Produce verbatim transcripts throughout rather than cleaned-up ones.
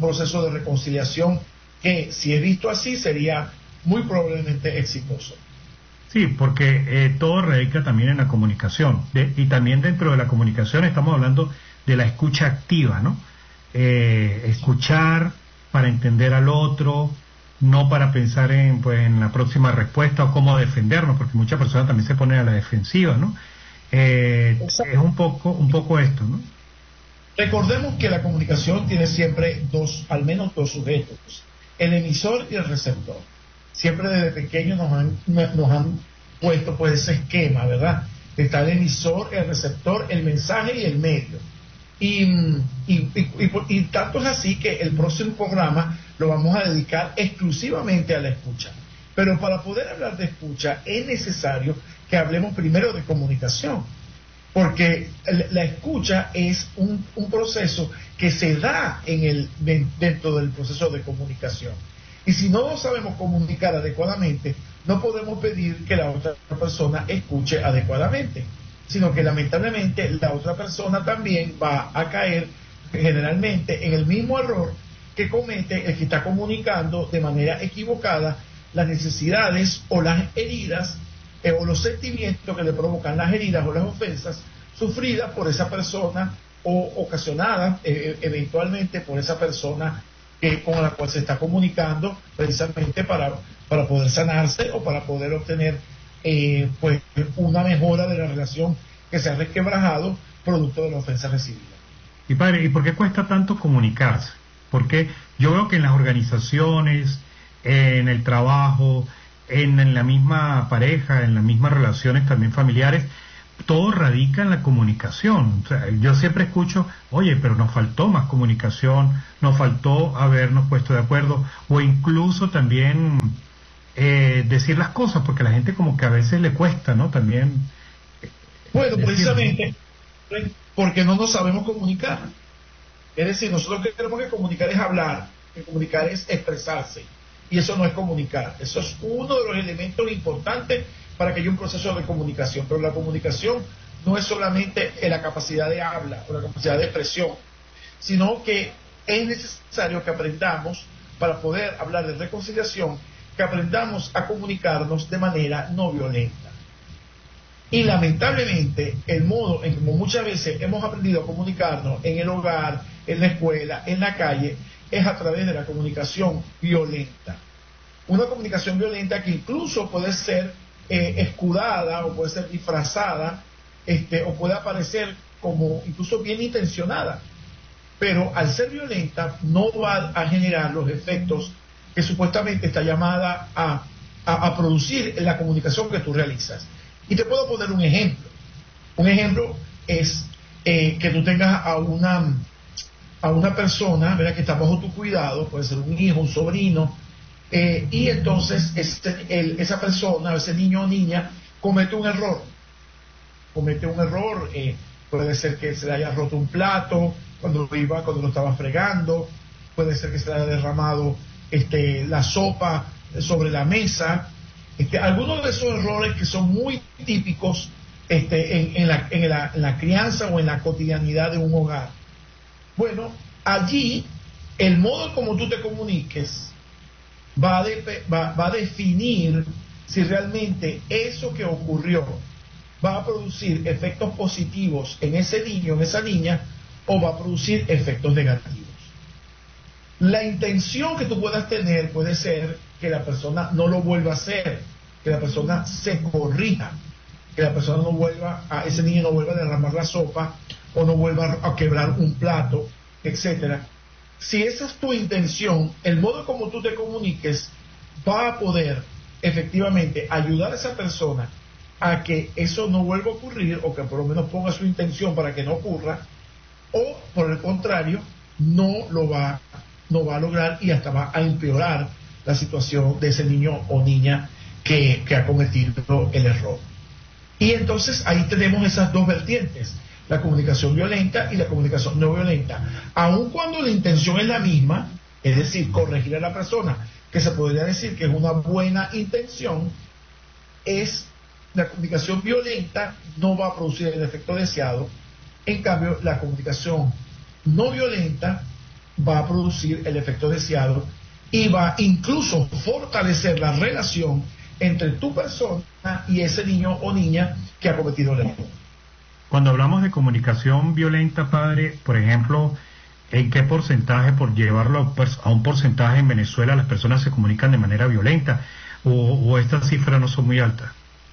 proceso de reconciliación que, si es visto así, sería muy probablemente exitoso. Sí, porque eh, todo radica también en la comunicación. De, y también dentro de la comunicación estamos hablando de la escucha activa, ¿no? Eh, escuchar para entender al otro, no para pensar en, pues, en la próxima respuesta o cómo defendernos, porque muchas personas también se ponen a la defensiva, ¿no? Eh, es un poco, un poco esto, ¿no? Recordemos que la comunicación tiene siempre dos, al menos dos sujetos, el emisor y el receptor. Siempre desde pequeños nos han, nos han puesto pues ese esquema, ¿verdad? Está el emisor, el receptor, el mensaje y el medio. Y, y, y, y, y tanto es así que el próximo programa lo vamos a dedicar exclusivamente a la escucha. Pero para poder hablar de escucha es necesario que hablemos primero de comunicación, porque la escucha es un, un proceso que se da en el, dentro del proceso de comunicación. Y si no sabemos comunicar adecuadamente, no podemos pedir que la otra persona escuche adecuadamente, sino que lamentablemente la otra persona también va a caer generalmente en el mismo error que comete el que está comunicando de manera equivocada las necesidades o las heridas eh, o los sentimientos que le provocan las heridas o las ofensas sufridas por esa persona o ocasionadas eh, eventualmente por esa persona eh, con la cual se está comunicando, precisamente para, para poder sanarse o para poder obtener eh, pues una mejora de la relación que se ha resquebrajado producto de la ofensa recibida. Y padre, ¿y por qué cuesta tanto comunicarse? Porque yo veo que en las organizaciones, en el trabajo, en, en la misma pareja, en las mismas relaciones también familiares, todo radica en la comunicación. O sea, yo siempre escucho, oye, pero nos faltó más comunicación, nos faltó habernos puesto de acuerdo, o incluso también eh, decir las cosas, porque a la gente como que a veces le cuesta, ¿no? También. Bueno, precisamente porque no nos sabemos comunicar. Es decir, nosotros creemos que comunicar es hablar, que comunicar es expresarse, y eso no es comunicar. Eso es uno de los elementos importantes para que haya un proceso de comunicación, pero la comunicación no es solamente la capacidad de habla o la capacidad de expresión, sino que es necesario que aprendamos, para poder hablar de reconciliación, que aprendamos a comunicarnos de manera no violenta. Y lamentablemente el modo en como muchas veces hemos aprendido a comunicarnos en el hogar, en la escuela, en la calle, es a través de la comunicación violenta. Una comunicación violenta que incluso puede ser eh, escudada o puede ser disfrazada, este, o puede aparecer como incluso bien intencionada, pero al ser violenta no va a generar los efectos que supuestamente está llamada a, a, a producir en la comunicación que tú realizas. Y te puedo poner un ejemplo. Un ejemplo es eh, que tú tengas a una, a una persona, ¿verdad?, que está bajo tu cuidado, puede ser un hijo, un sobrino, eh, y entonces este, el, esa persona, ese niño o niña, comete un error. Comete un error, eh, puede ser que se le haya roto un plato cuando lo iba, cuando lo estaba fregando, puede ser que se le haya derramado este, la sopa sobre la mesa. Este, algunos de esos errores que son muy típicos este, en, en, la, en, la, en la crianza o en la cotidianidad de un hogar. Bueno, allí el modo como tú te comuniques va a, de, va, va a definir si realmente eso que ocurrió va a producir efectos positivos en ese niño, en esa niña, o va a producir efectos negativos. La intención que tú puedas tener puede ser que la persona no lo vuelva a hacer, que la persona se corrija, que la persona no vuelva a, ese niño no vuelva a derramar la sopa o no vuelva a quebrar un plato, etcétera. Si esa es tu intención, el modo como tú te comuniques va a poder efectivamente ayudar a esa persona a que eso no vuelva a ocurrir, o que por lo menos ponga su intención para que no ocurra, o por el contrario no lo va no va a lograr y hasta va a empeorar la situación de ese niño o niña que, que ha cometido el error. Y entonces ahí tenemos esas dos vertientes, la comunicación violenta y la comunicación no violenta. Aun cuando la intención es la misma, es decir, corregir a la persona, que se podría decir que es una buena intención, es la comunicación violenta no va a producir el efecto deseado. En cambio, la comunicación no violenta va a producir el efecto deseado y va incluso fortalecer la relación entre tu persona y ese niño o niña que ha cometido el error. Cuando hablamos de comunicación violenta, padre, por ejemplo, ¿en qué porcentaje, por llevarlo a un porcentaje en Venezuela, las personas se comunican de manera violenta? ¿O, o estas cifras no son muy altas?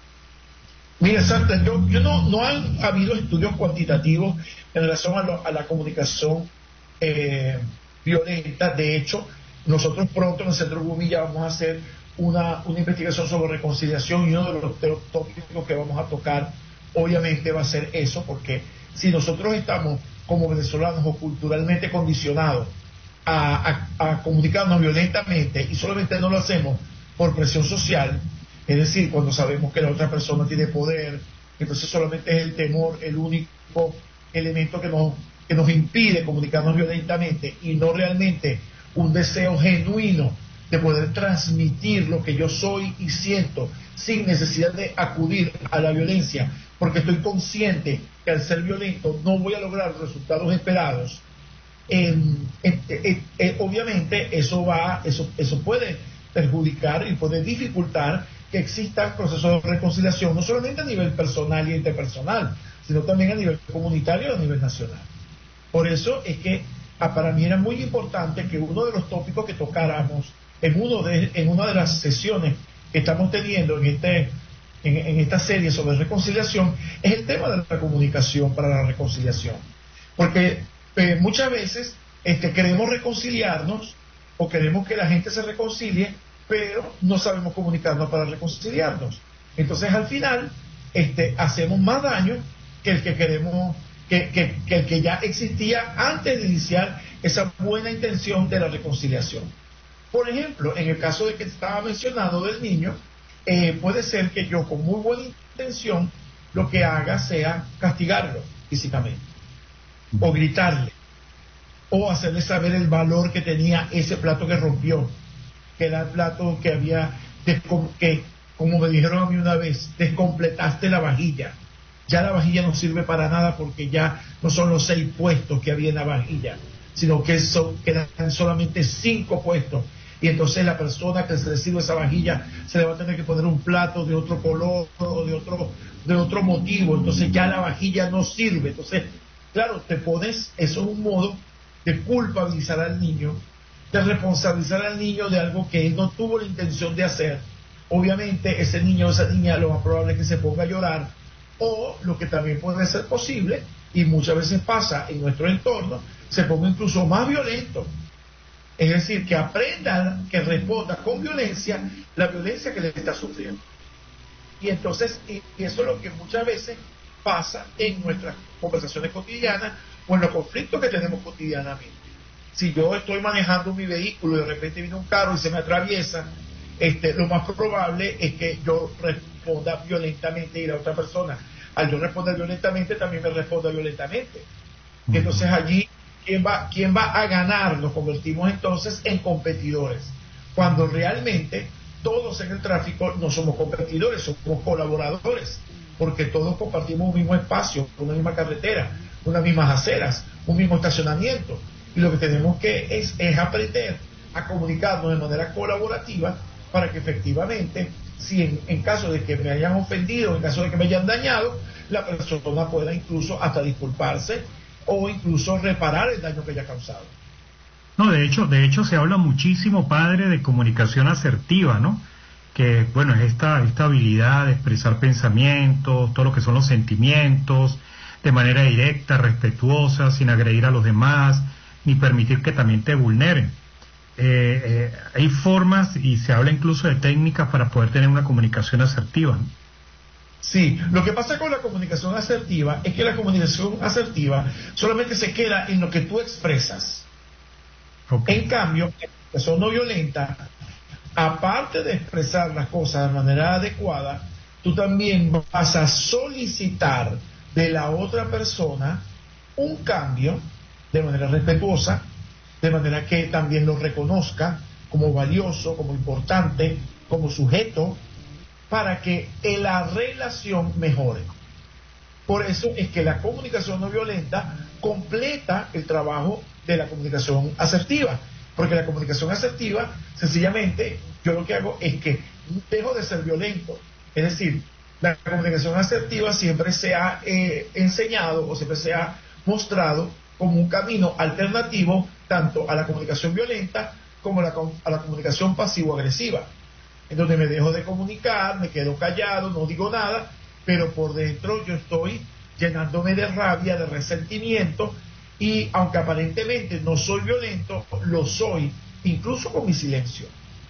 Mira, Santa, yo, yo no, no han habido estudios cuantitativos en relación a, lo, a la comunicación eh, violenta. De hecho, nosotros pronto en el Centro Gumilla vamos a hacer una, una investigación sobre reconciliación, y uno de los, de los tópicos que vamos a tocar obviamente va a ser eso, porque si nosotros estamos como venezolanos o culturalmente condicionados a, a, a comunicarnos violentamente y solamente no lo hacemos por presión social, es decir, cuando sabemos que la otra persona tiene poder, entonces solamente es el temor el único elemento que nos, que nos impide comunicarnos violentamente, y no realmente un deseo genuino de poder transmitir lo que yo soy y siento sin necesidad de acudir a la violencia, porque estoy consciente que al ser violento no voy a lograr los resultados esperados. Eh, eh, eh, eh, obviamente eso va, eso, eso puede perjudicar y puede dificultar que existan procesos de reconciliación, no solamente a nivel personal y interpersonal, sino también a nivel comunitario y a nivel nacional. Por eso es que ah, para mí era muy importante que uno de los tópicos que tocáramos en, uno de, en una de las sesiones que estamos teniendo en, este, en, en esta serie sobre reconciliación es el tema de la comunicación para la reconciliación. Porque eh, muchas veces este, queremos reconciliarnos o queremos que la gente se reconcilie, pero no sabemos comunicarnos para reconciliarnos. Entonces al final este, hacemos más daño que el que queremos, que, que, que el que ya existía antes de iniciar esa buena intención de la reconciliación. Por ejemplo, en el caso de que estaba mencionado del niño, eh, puede ser que yo con muy buena intención lo que haga sea castigarlo físicamente, o gritarle, o hacerle saber el valor que tenía ese plato que rompió, que era el plato que había, que como me dijeron a mí una vez, descompletaste la vajilla. Ya la vajilla no sirve para nada porque ya no son los seis puestos que había en la vajilla, sino que son, quedan solamente cinco puestos. Y entonces la persona que se le sirve esa vajilla se le va a tener que poner un plato de otro color o de otro, de otro motivo. Entonces ya la vajilla no sirve. Entonces, claro, te pones, eso es un modo de culpabilizar al niño, de responsabilizar al niño de algo que él no tuvo la intención de hacer. Obviamente ese niño o esa niña lo más probable es que se ponga a llorar, o lo que también puede ser posible, y muchas veces pasa en nuestro entorno, se ponga incluso más violento. Es decir, que aprenda, que responda con violencia la violencia que le está sufriendo. Y entonces, y eso es lo que muchas veces pasa en nuestras conversaciones cotidianas o en los conflictos que tenemos cotidianamente. Si yo estoy manejando mi vehículo y de repente viene un carro y se me atraviesa, este, lo más probable es que yo responda violentamente y la otra persona, al yo responder violentamente, también me responda violentamente. Y entonces allí, ¿quién va, quién va a ganar? Nos convertimos entonces en competidores, cuando realmente todos en el tráfico no somos competidores, somos colaboradores, porque todos compartimos un mismo espacio, una misma carretera, unas mismas aceras, un mismo estacionamiento. Y lo que tenemos que es, es aprender a comunicarnos de manera colaborativa para que efectivamente, si en, en caso de que me hayan ofendido, en caso de que me hayan dañado, la persona pueda incluso hasta disculparse o incluso reparar el daño que haya causado. No, de hecho, de hecho se habla muchísimo, padre, de comunicación asertiva, ¿no? Que, bueno, es esta, esta habilidad de expresar pensamientos, todo lo que son los sentimientos, de manera directa, respetuosa, sin agredir a los demás, ni permitir que también te vulneren. Eh, eh, hay formas, y se habla incluso de técnicas para poder tener una comunicación asertiva, ¿no? Sí, lo que pasa con la comunicación asertiva es que la comunicación asertiva solamente se queda en lo que tú expresas. Okay. En cambio, la comunicación no violenta, aparte de expresar las cosas de manera adecuada, tú también vas a solicitar de la otra persona un cambio de manera respetuosa, de manera que también lo reconozca como valioso, como importante, como sujeto, para que la relación mejore. Por eso es que la comunicación no violenta completa el trabajo de la comunicación asertiva, porque la comunicación asertiva, sencillamente, yo lo que hago es que dejo de ser violento, es decir, la comunicación asertiva siempre se ha eh, enseñado o siempre se ha mostrado como un camino alternativo tanto a la comunicación violenta como la, a la comunicación pasivo-agresiva, en donde me dejo de comunicar, me quedo callado, no digo nada, pero por dentro yo estoy llenándome de rabia, de resentimiento, y aunque aparentemente no soy violento, lo soy, incluso con mi silencio.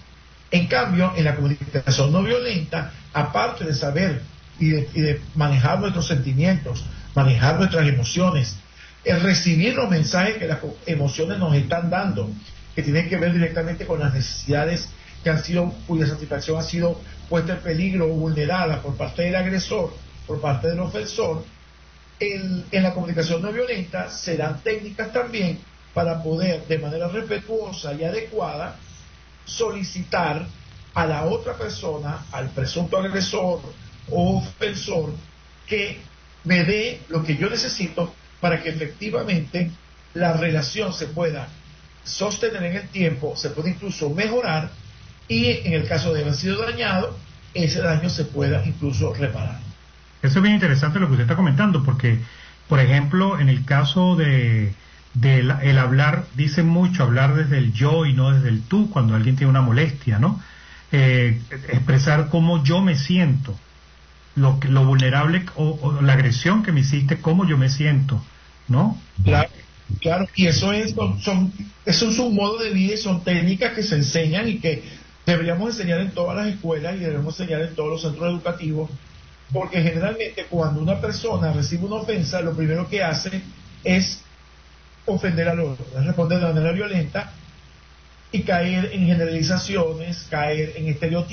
En cambio, en la comunicación no violenta, aparte de saber y de, y de manejar nuestros sentimientos, manejar nuestras emociones, el recibir los mensajes que las emociones nos están dando, que tienen que ver directamente con las necesidades que han sido, cuya satisfacción ha sido puesta en peligro o vulnerada por parte del agresor, por parte del ofensor, el, en la comunicación no violenta se dan técnicas también para poder, de manera respetuosa y adecuada, solicitar a la otra persona, al presunto agresor o ofensor, que me dé lo que yo necesito para que efectivamente la relación se pueda sostener en el tiempo, se pueda incluso mejorar, y en el caso de haber sido dañado, ese daño se pueda incluso reparar. Eso es bien interesante lo que usted está comentando, porque, por ejemplo, en el caso de, de la, el hablar, dice mucho hablar desde el yo y no desde el tú, cuando alguien tiene una molestia, ¿no? Eh, expresar cómo yo me siento, lo, lo vulnerable o, o la agresión que me hiciste, cómo yo me siento, ¿no? Claro, claro, y eso es, son, son, eso es un modo de vida y son técnicas que se enseñan y que deberíamos enseñar en todas las escuelas y debemos enseñar en todos los centros educativos, porque generalmente cuando una persona recibe una ofensa, lo primero que hace es ofender al otro, es responder de manera violenta y caer en generalizaciones, caer en estereotipos.